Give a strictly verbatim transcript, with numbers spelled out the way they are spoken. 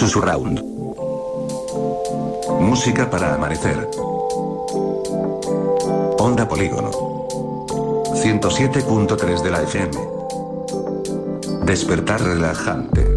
Susurround. Música para amanecer. Onda Polígono. ciento siete punto tres de la F M. Despertar relajante.